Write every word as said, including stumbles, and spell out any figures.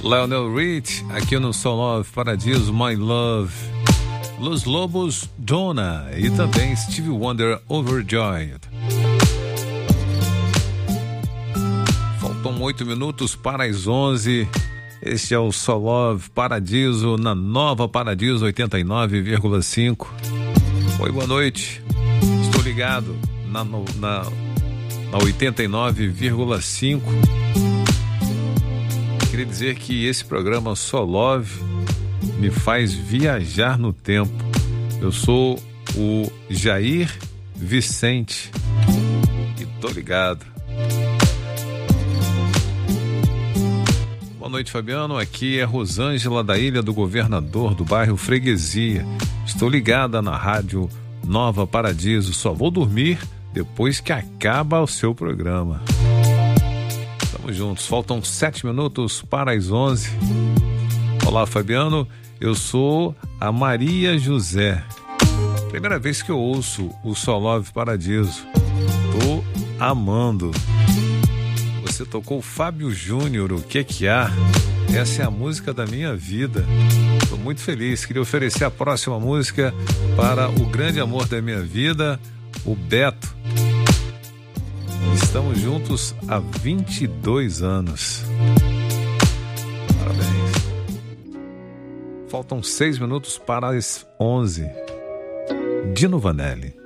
Lionel Rich, aqui no Soul Love Paradiso, My Love. Los Lobos, Donna. E também Stevie Wonder, Overjoyed. Faltam oito minutos para as onze. Este é o Soul Love Paradiso, na Nova Paradiso oitenta e nove vírgula cinco. Oi, boa noite. Estou ligado na, na, na oitenta e nove vírgula cinco. Queria dizer que esse programa Soul Love me faz viajar no tempo. Eu sou o Jair Vicente e tô ligado. Boa noite, Fabiano. Aqui é Rosângela da Ilha do Governador, do bairro Freguesia. Estou ligada na rádio Nova Paradiso. Só vou dormir depois que acaba o seu programa. Estamos juntos. Faltam sete minutos para as onze. Olá, Fabiano. Eu sou a Maria José. Primeira vez que eu ouço o Soul Love Paradiso. Tô amando. Você tocou Fábio Júnior, O Que Que Há? Essa é a música da minha vida. Estou muito feliz. Queria oferecer a próxima música para o grande amor da minha vida, o Beto. Estamos juntos há vinte e dois anos. Parabéns. Faltam seis minutos para as onze. Dino Vanelli.